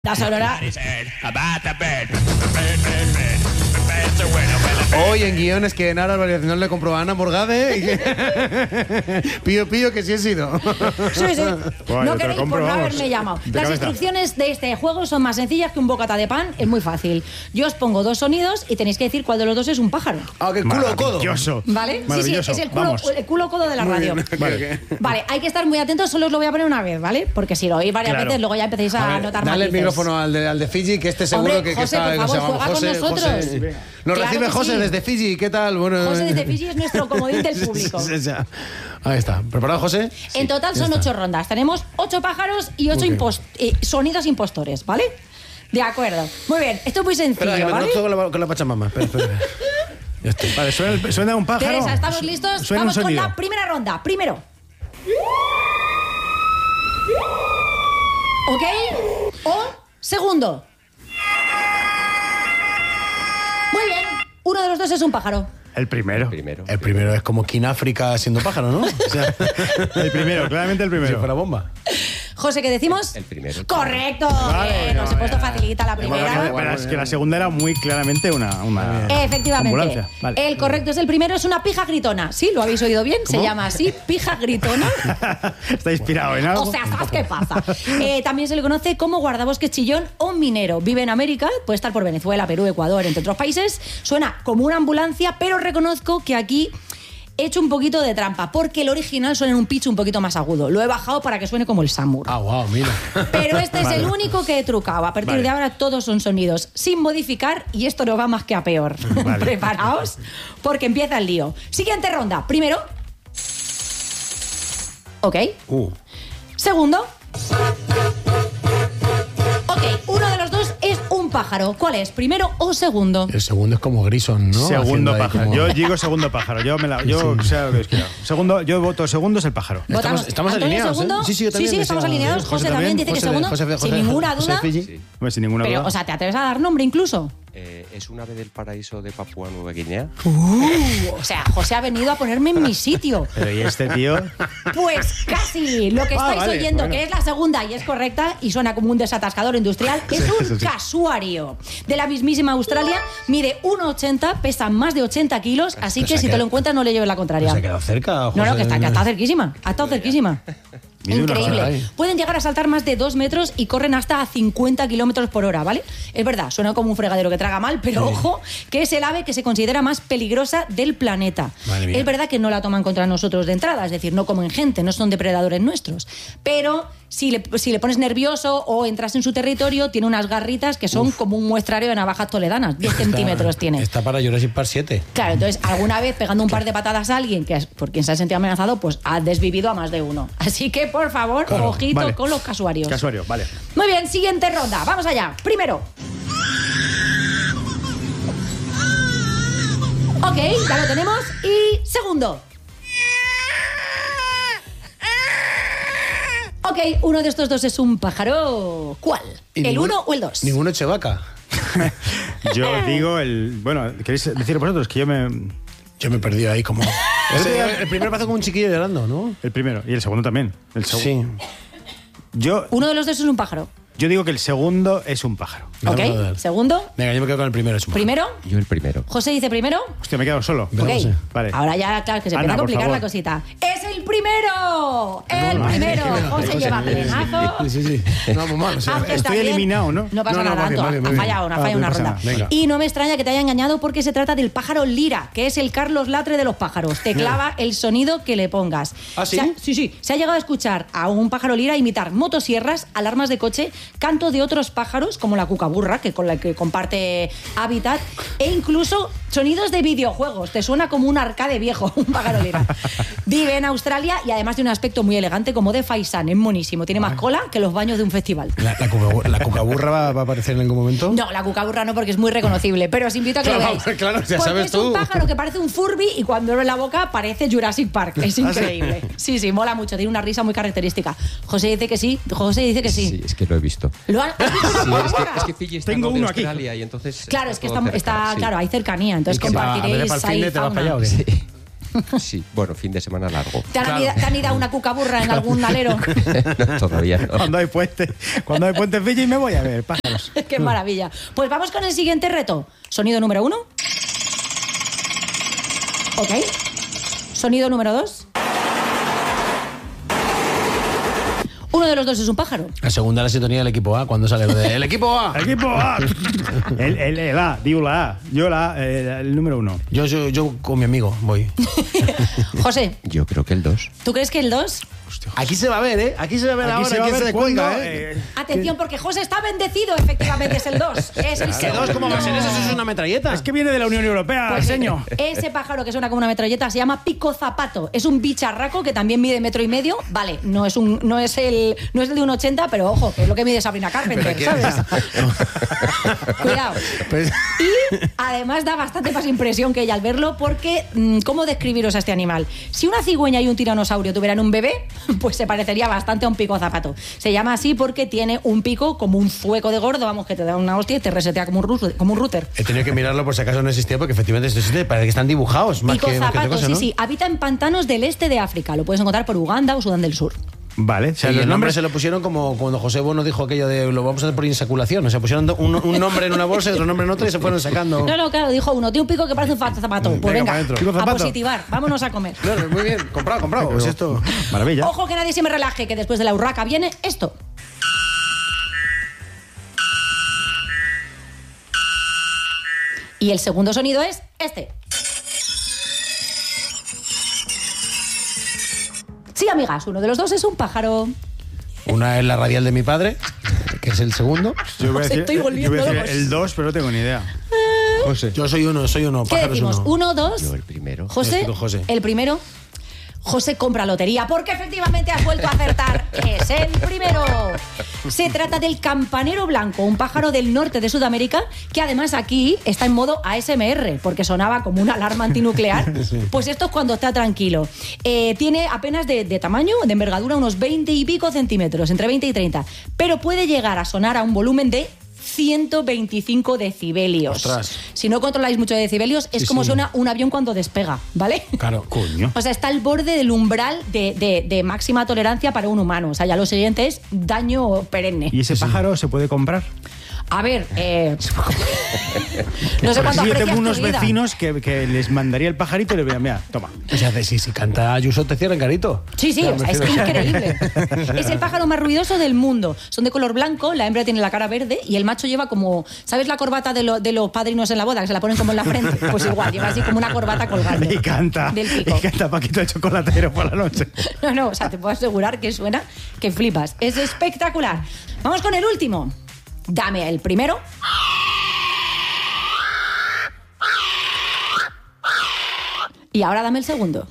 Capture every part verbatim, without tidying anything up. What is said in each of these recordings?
La sonora. Hoy en guiones que en Ara Variación le compró a Ana Morgade y que... Pío, pío, que sí he sido. Sí, sí. Bueno, no queréis por no haberme llamado. Las cabeza. instrucciones de este juego son más sencillas que un bocata de pan. Es muy fácil. Yo os pongo dos sonidos y tenéis que decir cuál de los dos es un pájaro. Ah, que el culo codo. Maravilloso. ¿Vale? Sí, sí, Maravilloso. es el culo, Vamos. el culo codo de la radio. Vale. Vale, hay que estar muy atentos, solo os lo voy a poner una vez, ¿vale? Porque si lo oís varias Claro. veces, luego ya empecéis a, A ver, notar dale el matices. micrófono al de, al de Fiji, que este seguro Hombre, que, que José, está... por que favor, se llama juega con José, nosotros. José. Nos Claro recibe que José sí. desde Fiji, ¿qué tal? Bueno, José desde Fiji es nuestro comodín del público. Sí, sí, sí. Ahí está. ¿Preparado, José? En total son ocho rondas. Tenemos ocho pájaros y ocho Ok. impos- eh, sonidos impostores, ¿vale? De acuerdo. Muy bien, esto es muy sencillo, Espera, que me ¿vale? conozco con la, con la Pachamama. Espera, espera. Ya está. Vale, suena, el- suena un pájaro. Teresa, ¿estamos listos? Suena un Vamos con sonido. la primera ronda. Primero. ¿Ok? O segundo. Muy bien. Uno de los dos es un pájaro. El primero. Primero. El primero es como King África siendo pájaro, ¿no? O sea, El primero, claramente el si primero. fuera bomba. José, ¿qué decimos? El primero. Correcto. Vale, Bien, os he no, puesto ya. facilita la Pero, primera. pero es que la segunda era muy claramente una, una Efectivamente. ambulancia. Vale. El correcto es el primero, es una pija gritona. Sí, lo habéis oído bien, se llama así, pija gritona. Está inspirado en algo. O sea, ¿sabes qué pasa? Eh, también se le conoce como guardabosques chillón o minero. Vive en América, puede estar por Venezuela, Perú, Ecuador, entre otros países. Suena como una ambulancia, pero reconozco que aquí he hecho un poquito de trampa, porque el original suena en un pitch un poquito más agudo. Lo he bajado para que suene como el Samur. Ah, wow, mira. Pero este es Vale. el único que he trucado. A partir Vale. de ahora todos son sonidos sin modificar y esto no va más que a peor. Vale. Preparaos porque empieza el lío. Siguiente ronda. Primero. Ok. Uh. Segundo. Ok, uno de los dos es un pájaro. ¿Cuál es? ¿Primero o segundo? El segundo es como Grison, ¿no? Segundo Haciendo ahí pájaro. como- Yo digo segundo pájaro. Yo me la, yo Sí. sé lo que os quiero. Segundo, yo voto segundo es el pájaro. Estamos- Votamos. estamos ¿Antonio, alineados, ¿eh? segundo? Sí, sí, yo también Sí, me estamos sigo- alineados. José José también también, dice que José de- segundo. José de- José Sin de- ninguna José duda. Fiji. Sí. Hombre, sin ninguna Pero, duda. o sea, ¿te atreves a dar nombre incluso? Eh, ¿Es un ave del paraíso de Papúa Nueva Guinea? Uh, o sea, José ha venido a ponerme en mi sitio. Pero ¿y este tío? Pues casi. Lo que Ah, estáis vale, oyendo, bueno. que es la segunda y es correcta y suena como un desatascador industrial, es un eso sí. casuario de la mismísima Australia. Mide uno ochenta, pesa más de ochenta kilos, así Pero que se si ha te lo quedado- encuentras no le lleves la contraria. ¿Se ha quedado cerca, José? No, no, que está, que está cerquísima. Ha estado cerquísima. Mide una Increíble. barbaridad. Pueden llegar a saltar más de dos metros y corren hasta a cincuenta kilómetros por hora, ¿vale? Es verdad, suena como un fregadero que traga mal, pero ojo, que es el ave que se considera más peligrosa del planeta. Madre mía. Es verdad que no la toman contra nosotros de entrada, es decir, no comen gente, no son depredadores nuestros. Pero si le, si le pones nervioso o entras en su territorio, tiene unas garritas que son como un muestrario de navajas toledanas. diez centímetros tiene. Está para Jurassic Park siete. Claro, entonces alguna vez pegando un par de patadas a alguien que es por quien se ha sentido amenazado, pues ha desvivido a más de uno. Así que, por favor, Claro, ojito vale. con los casuarios. Casuario, vale. Muy bien, siguiente ronda. Vamos allá. Primero. Ok, ya lo tenemos. Y segundo. Ok, uno de estos dos es un pájaro. ¿Cuál? ¿Y ¿El ninguno- uno o el dos? Ninguno eche vaca. Yo digo el. Bueno, ¿queréis decir vosotros? Que yo me. Yo me he perdido ahí como... Ese- el primero pasó como un chiquillo llorando, ¿no? El primero. Y el segundo también. El seg- Sí. Yo, Uno de los dos es un pájaro. yo digo que el segundo es un pájaro. Vamos a Ok, ver. segundo. Venga, yo me quedo con el primero. es un- Primero. Yo el primero. José dice primero. Hostia, me he quedado solo. Pero Ok, no sé. Vale. ahora ya, claro, que se empieza Ana, a por complicar favor. la cosita. ¡Es el primero! ¡El No, no, primero! es que- José José, lleva sí, sí, plenazo. Sí, sí, sí. No, vamos mal. O sea, Acierta estoy bien. eliminado, ¿no? No pasa No, no, nada, muy bien, Anto. muy bien, Ha muy fallado, bien. ha Ah, fallado no una pasa ronda. nada. Venga. Y no me extraña que te haya engañado porque se trata del pájaro lira, que es el Carlos Latre de los pájaros. Te clava el sonido que le pongas. ¿Ah, sí? Se ha- sí, sí. Se ha llegado a escuchar a un pájaro lira imitar motosierras, alarmas de coche, canto de otros pájaros, como la cucaburra, que con la que comparte hábitat, e incluso sonidos de videojuegos. Te suena como un arcade viejo, un pájaro lira. Vive en Australia y además de un aspecto muy elegante, como de faisán. Es monísimo. Tiene más cola que los baños de un festival. ¿La, la, cucaburra, la cucaburra va, va a aparecer en algún momento? No, la cucaburra no, porque es muy reconocible, pero os invito a que Claro, lo veáis. claro, ya Porque sabes es tú. un pájaro que parece un Furby y cuando abre la boca parece Jurassic Park. Es increíble. Sí, sí, mola mucho, tiene una risa muy característica. José dice que sí, José dice que sí. Sí, es que lo he visto. ¿Lo has has visto una Sí, es cucaburra? que, es que Fiji está Tengo al lado de uno aquí. Australia y entonces... Claro, es que todo está, cerca, está sí. claro, hay cercanía, entonces ¿Y qué va? A ver, compartiréis para el ahí fin de te vas fauna. para allá, ¿o qué? Sí. Sí, bueno, fin de semana largo. ¿Te han, Claro. ida- te han ido a una cucaburra en algún alero? No, todavía no. Cuando hay puente, cuando hay puente Fiji me voy a ver pájaros. Qué maravilla. Pues vamos con el siguiente reto. Sonido número uno. Ok. Sonido número dos. Uno de los dos es un pájaro. La segunda la sintonía del equipo A, cuando sale lo de el equipo A. Equipo A. El, el, el A, digo la A. Yo la A, el, el número uno. Yo, yo, yo con mi amigo voy. José, Yo creo que el dos. ¿tú crees que el dos? Aquí se va a ver, ¿eh? Aquí se va a ver Aquí ahora se va a quién se ver descuelga, cuándo, ¿eh? eh, Atención, porque José está bendecido, efectivamente es el dos. Es el ¿Qué segundo. dos? ¿Cómo va a ser eso? Eso es una metralleta. Es que viene de la Unión Europea, Pues, señor. ese pájaro que suena como una metralleta se llama pico zapato. Es un bicharraco que también mide metro y medio. Vale, no es un, no es el, no es el de un ochenta, pero ojo, que es lo que mide Sabrina Carpenter, ¿qué ¿sabes? es? Cuidado. Pues- Y además da bastante más impresión que ella al verlo, porque mm, ¿cómo describiros a este animal? Si una cigüeña y un tiranosaurio tuvieran un bebé, pues se parecería bastante a un pico zapato. Se llama así porque tiene un pico como un zueco de gordo, vamos, que te da una hostia y te resetea como un router. Como un router. He tenido que mirarlo por si acaso no existía, porque efectivamente esto existe. Parece que están dibujados más Pico que, más que otra zapato, cosa, sí, ¿no? sí. Habita en pantanos del este de África. Lo puedes encontrar por Uganda o Sudán del Sur. Vale, o O sea, sea, y los el nombre nombres se lo pusieron como cuando José Bono dijo aquello de lo vamos a hacer por insaculación. O sea, pusieron un, un nombre en una bolsa y otro nombre en otra y se fueron sacando. No, no, claro, dijo uno, tiene un pico que parece un fa- zapato. Pues Venga, venga, pa' dentro. Pico a zapato. positivar, vámonos a comer. Claro, muy bien, comprado, comprado. Pues esto. Maravilla. Ojo que nadie se me relaje, que después de la urraca viene esto. Y el segundo sonido es este. Sí, amigas, uno de los dos es un pájaro. Una es la radial de mi padre, que es el segundo. Yo voy a Os decir, estoy volviendo yo voy a decir locos. el dos, pero no tengo ni idea. José. Yo soy uno, soy uno. ¿Qué pájaros decimos? uno. ¿Uno, dos? Yo el primero. José, Tú, José. el primero. José compra lotería porque efectivamente has vuelto a acertar. Es el primero. Se trata del campanero blanco, un pájaro del norte de Sudamérica que además aquí está en modo A S M R porque sonaba como una alarma antinuclear. Pues esto es cuando está tranquilo. Eh, tiene apenas de, de tamaño, de envergadura, unos veinte y pico centímetros, entre veinte y treinta. Pero puede llegar a sonar a un volumen de ciento veinticinco decibelios. Ostras. Si no controláis mucho de decibelios, es Sí, como sí. suena un avión cuando despega, ¿vale? Claro. Coño. O sea, está al borde del umbral de, de- de máxima tolerancia para un humano. O sea, ya lo siguiente es daño perenne. ¿Y ese pájaro se puede comprar? A ver, eh, no sé Porque cuánto si yo aprecias tengo tu unos vida. vecinos que, que les mandaría el pajarito y le diría, mira, toma. O sea, si, si canta Ayuso te cierran carito. Sí, sí, o sea, es increíble. Es el pájaro más ruidoso del mundo. Son de color blanco, la hembra tiene la cara verde y el macho lleva como, ¿sabes la corbata de, lo- de los padrinos en la boda? Que se la ponen como en la frente. Pues igual, lleva así como una corbata colgando. Y canta. Del pico. Y canta Paquito el chocolatero por la noche. No, no, o sea, te puedo asegurar que suena que flipas. Es espectacular. Vamos con el último. Dame el primero. Y ahora dame el segundo.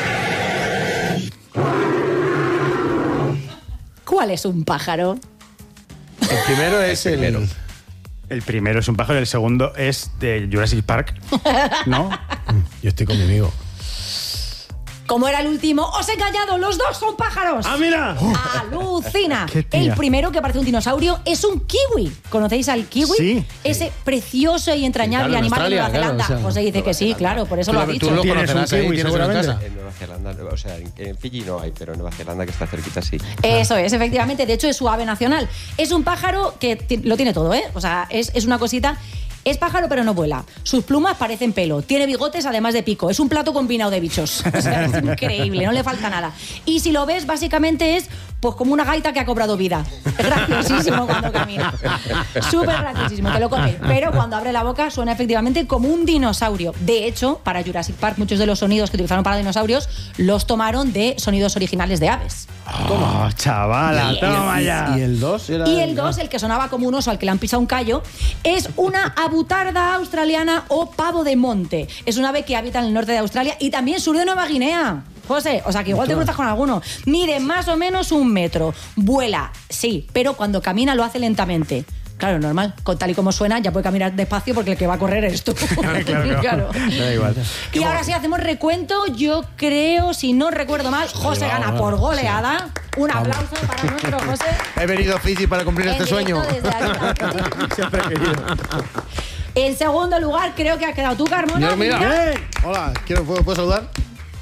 ¿Cuál es un pájaro? El primero es el. primero. El primero es un pájaro y el segundo es de Jurassic Park. ¿No? Yo estoy con mi amigo. Como era el último, os he engañado, los dos son pájaros. ¡Ah, mira! ¡Alucina! Qué tía. El primero, que parece un dinosaurio, es un kiwi. ¿Conocéis al kiwi? Sí. Ese precioso y entrañable Claro, en animal de Nueva Australia, Zelanda. claro, o sea, José dice que sí, claro, por eso lo ha Tú dicho. lo Tienes conocerás un ahí, kiwi, tienes uno en seguramente. casa. En Nueva Zelanda, o sea, en, en Fiji no hay, pero en Nueva Zelanda, que está cerquita, sí. Eso es, efectivamente. De hecho, es su ave nacional. Es un pájaro que ti- lo tiene todo, ¿eh? O sea, es, es una cosita. Es pájaro, pero no vuela. Sus plumas parecen pelo. Tiene bigotes, además de pico. Es un plato combinado de bichos. O sea, es increíble, no le falta nada. Y si lo ves, básicamente es pues como una gaita que ha cobrado vida. Es graciosísimo cuando camina. Súper graciosísimo, te lo comes. Pero cuando abre la boca suena efectivamente como un dinosaurio. De hecho, para Jurassic Park, muchos de los sonidos que utilizaron para dinosaurios los tomaron de sonidos originales de aves. ¡Oh, chavala! Y- ¡Toma y, ya! y el dos era. Y el dos, el que sonaba como un oso al que le han pisado un callo, es una abutarda australiana o pavo de monte. Es un ave que habita en el norte de Australia y también sur de Nueva Guinea. José, o sea que igual te cruzas con alguno. Mide más o menos un metro. Vuela, sí, pero cuando camina lo hace lentamente. Claro, normal. Con tal y como suena, ya puede caminar despacio porque el que va a correr eres tú. Claro, claro. Da igual. Y ahora sí hacemos recuento. Yo creo, si no recuerdo mal, José vamos, gana vamos, por goleada. Un aplauso para nuestro José. He venido a Fiji para cumplir este En sueño. directo desde Alicante. Siempre he querido. En segundo lugar, creo que has quedado tú, Carmona. Yo, mira. Mira. Hola, quiero, ¿puedo, puedo saludar?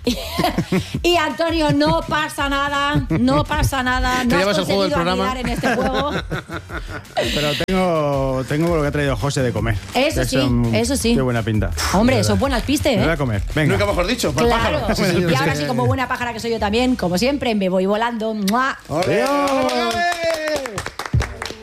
Y Antonio, no pasa nada, no pasa nada. No Te has llevas el juego del conseguido programa. anidar en este juego. Pero tengo, tengo lo que ha traído José de comer. Eso Que sí, son- eso sí. Qué buena pinta. Hombre, De eso es verdad. buenas pistes, Me voy a ¿eh? comer. Venga. Nunca mejor dicho, para el Claro. pájaro. Sí, sí, Y ahora sí. sí, como buena pájara que soy yo también, como siempre, me voy volando. ¡Mua! ¡Ole! Adiós. ¡Ole!